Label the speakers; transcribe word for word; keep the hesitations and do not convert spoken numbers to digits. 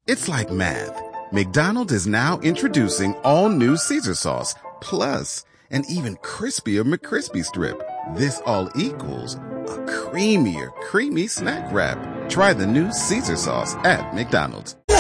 Speaker 1: It's like math. McDonald's is now introducing all new Caesar sauce, plus an even crispier McCrispy strip. This all equals a creamier, creamy snack wrap. Try the new Caesar sauce at McDonald's.